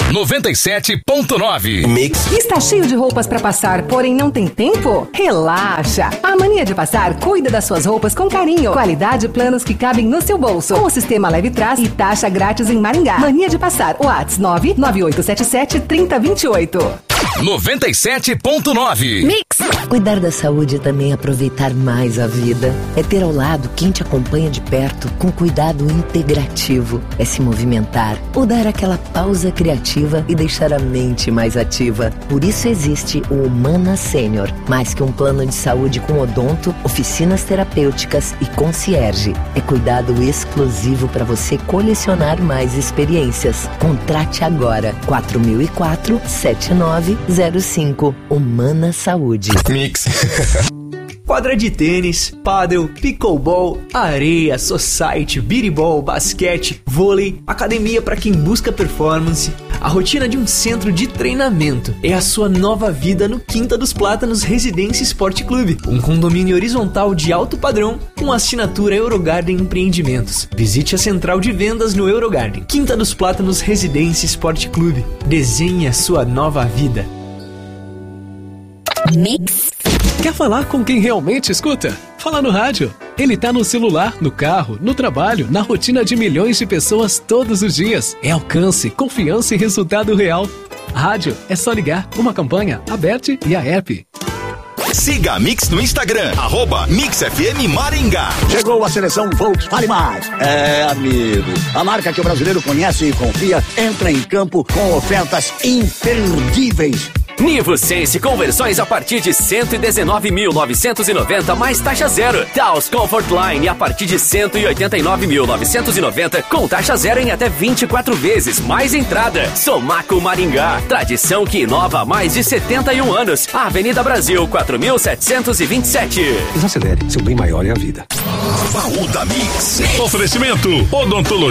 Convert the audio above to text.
97.9. Mix. Está cheio de roupas para passar, porém não tem tempo? Relaxa! A Mania de Passar cuida das suas roupas com carinho. Qualidade e planos que cabem no seu bolso. Com o sistema Leve Trás e taxa grátis em Maringá. Mania de Passar. WhatsApp 99877-3028. 97.9. Mix. Cuidar da saúde é também aproveitar mais a vida. É ter ao lado quem te acompanha de perto com cuidado integrativo. É se movimentar ou dar aquela pausa criativa e deixar a mente mais ativa. Por isso existe o Humana Sênior. Mais que um plano de saúde com odonto, oficinas terapêuticas e concierge. É cuidado exclusivo para você colecionar mais experiências. Contrate agora 4004-7905. Humana Saúde. Mix. Quadra de tênis, pádel, pickleball, areia, society, biribol, basquete, vôlei, academia para quem busca performance. A rotina de um centro de treinamento é a sua nova vida no Quinta dos Plátanos Residência Esporte Clube, um condomínio horizontal de alto padrão com assinatura Eurogarden Empreendimentos. Visite a central de vendas no Eurogarden. Quinta dos Plátanos Residência Esporte Clube. Desenhe a sua nova vida. Mix. Quer falar com quem realmente escuta? Fala no rádio. Ele tá no celular, no carro, no trabalho, na rotina de milhões de pessoas todos os dias. É alcance, confiança e resultado real. Rádio é só ligar, uma campanha aberta e a app. Siga a Mix no Instagram, @MixFM Maringá. Chegou a seleção Volks Fale Mais. É, amigo, a marca que o brasileiro conhece e confia entra em campo com ofertas imperdíveis. Nivo Sense conversões a partir de 119.990 mais taxa zero. Taos Comfort Line a partir de 189.990 com taxa zero em até 24 vezes mais entrada. Somaco Maringá, tradição que inova há mais de 71 anos. Avenida Brasil 4727. Desacelere, seu bem maior é a vida. Baú da Mix. Oferecimento Odontologia